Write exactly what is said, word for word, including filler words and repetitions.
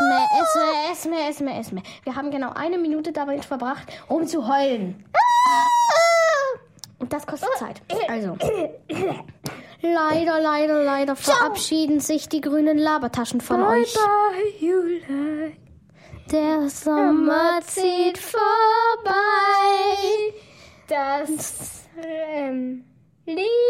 Esme, Esme, Esme, Esme, Esme. Wir haben genau eine Minute damit verbracht, um zu heulen. Und das kostet Zeit. Also. Leider, leider, leider verabschieden sich die grünen Labertaschen von bye euch. Bye, Juli. Der Sommer zieht vorbei. Das ähm, Lied.